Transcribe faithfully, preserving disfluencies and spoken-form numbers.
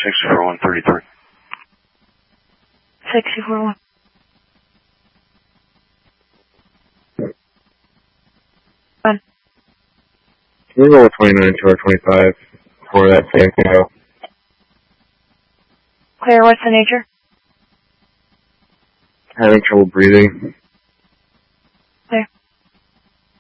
sixty-four one thirty-three. sixty-four one. One. Can we roll a twenty-nine two R twenty-five for that same tail? Clear, what's the nature? Having trouble breathing. Clear.